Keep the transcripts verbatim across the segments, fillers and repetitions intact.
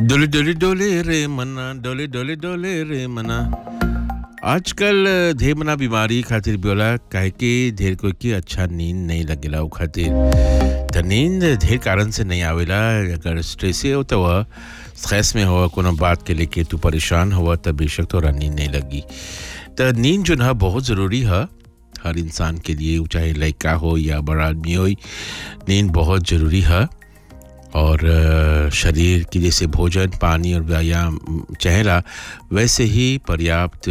डोले डोले डोले रे मना डोले डोले डोले रे मना आजकल ढेर मना बीमारी खातिर बोला काहे कि ढेर कोई की अच्छा नींद नहीं लगेला उ खातिर त नींद ढेर कारण से नहीं आवेला। अगर स्ट्रेस हो तो वह स्ट्रेस में हो कोनो बात के लेके तू परेशान हो तब बेशक तोरा नींद नहीं लगी। त नींद जो है बहुत ज़रूरी है हर इंसान के लिए, चाहे लड़का हो या बड़ा आदमी हो, नींद बहुत ज़रूरी है। और शरीर की जैसे भोजन पानी और व्यायाम चहेला वैसे ही पर्याप्त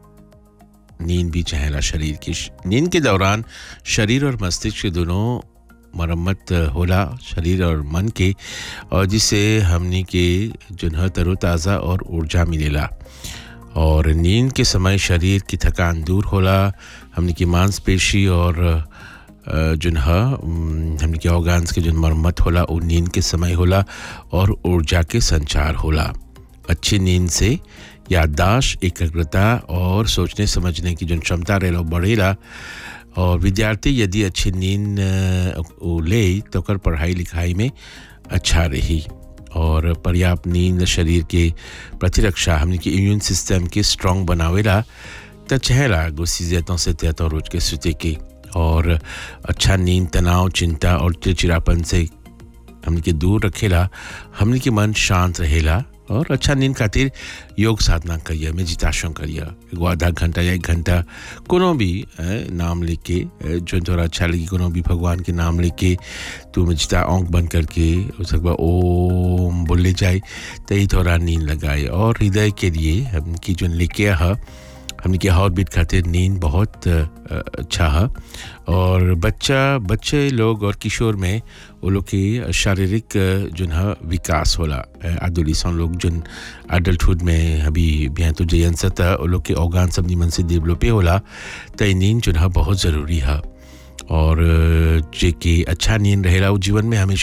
नींद भी चहेला। शरीर की नींद के दौरान शरीर और मस्तिष्क दोनों मरम्मत होला शरीर और मन के, और जिससे हमनी के जो है तरोताज़ा और ऊर्जा मिलेला। और नींद के समय शरीर की थकान दूर होला, हमनी की मांसपेशी और जोन है हमने के ऑर्गन्स के जो मरम्मत होला वो नींद के समय होला और ऊर्जा के संचार होला। अच्छी नींद से याददाश्त, एकाग्रता और सोचने समझने की जो क्षमता रहेला बढ़ेला। और विद्यार्थी यदि अच्छी नींद ले तो कर पढ़ाई लिखाई में अच्छा रही। और पर्याप्त नींद शरीर के प्रतिरक्षा हमने के इम्यून सिस्टम के स्ट्रॉन्ग बनावेला। त चहेला गुस्सी जेतों से तेतों रोज के सुते के। और अच्छा नींद तनाव, चिंता और चिड़चिड़ापन से हमने के दूर रखेला, हमने के मन शांत रहेला। और अच्छा नींद खातिर योग साधना करिए, मेडिटेशन करिए, एगो आधा घंटा या एक घंटा कोनो भी ए, नाम लेके जो थोड़ा अच्छा लगी कोनो भी भगवान के नाम लेके तू मेडिटा आँख बंद करके उस बाद ओम बोले जाए तो ही थोड़ा नींद लगाए। और हृदय के लिए हमकी जो लेके है हमने के हार्ट बीट खातिर नींद बहुत अच्छा है। और बच्चा बच्चे लोग और किशोर में वो लोग की शारीरिक जो है विकास होला। एडोलेसेंट लोग जो एडल्टहुड में अभी भी तो जयन सता वो लोग के ऑर्गन सब निमन से डेवलप होला। तो नींद जो है बहुत ज़रूरी है। और जे कि अच्छा नींद रहेला वो जीवन में हमेशा